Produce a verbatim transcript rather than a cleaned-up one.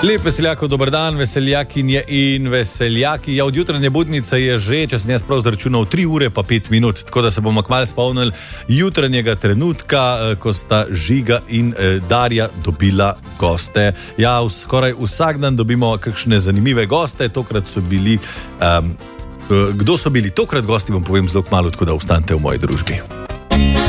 Lep veseljakov, dober dan, veseljakinje in veseljaki. Ja, od jutranje budnice je že, če sem jaz prav zračunal, tri ure pa pet minut, tako da se bomo kmalu spomnili jutranjega trenutka, ko sta Žiga in Darja dobila goste. Ja, skoraj vsak dan dobimo kakšne zanimive goste, tokrat so bili... Um, kdo so bili tokrat gosti, vam povem zelo kmalu, tako da ostanite v moji družbi.